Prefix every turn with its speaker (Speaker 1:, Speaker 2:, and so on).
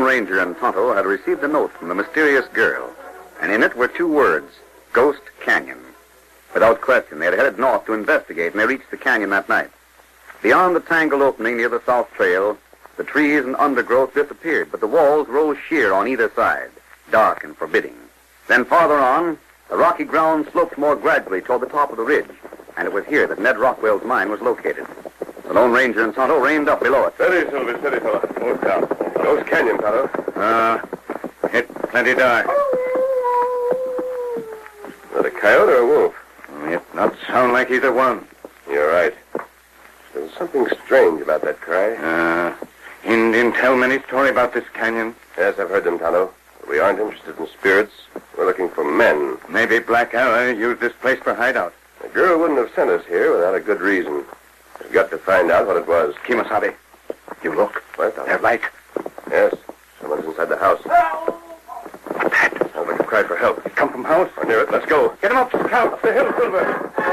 Speaker 1: Ranger and Tonto had received a note from the mysterious girl, and in it were 2 words, Ghost Canyon. Without question, they had headed north to investigate, and they reached the canyon that night. Beyond the tangled opening near the South Trail, the trees and undergrowth disappeared, but the walls rose sheer on either side, dark and forbidding. Then farther on, the rocky ground sloped more gradually toward the top of the ridge, and it was here that Ned Rockwell's mine was located. The Lone Ranger and Tonto reined up below it.
Speaker 2: Steady, Silver, steady, fella. Move down. Ghost Canyon, Tonto.
Speaker 1: Hit plenty dark.
Speaker 2: Is that a coyote or a wolf?
Speaker 1: It not sound like either one.
Speaker 2: You're right. There's something strange about that cry.
Speaker 1: Indian tell many story about this canyon.
Speaker 2: Yes, I've heard them, Tonto. But we aren't interested in spirits. We're looking for men.
Speaker 1: Maybe Black Arrow used this place for hideout.
Speaker 2: The girl wouldn't have sent us here without a good reason. We've got to find out what it was.
Speaker 1: Kimosabe, you look.
Speaker 2: What, Tonto?
Speaker 1: They're light.
Speaker 2: Yes. Someone's inside the house.
Speaker 1: What's that?
Speaker 2: Sounds like a cry for help.
Speaker 1: It come from house?
Speaker 2: We're near it. Let's go.
Speaker 1: Get him up, Scout.
Speaker 2: Up the hill, Silver.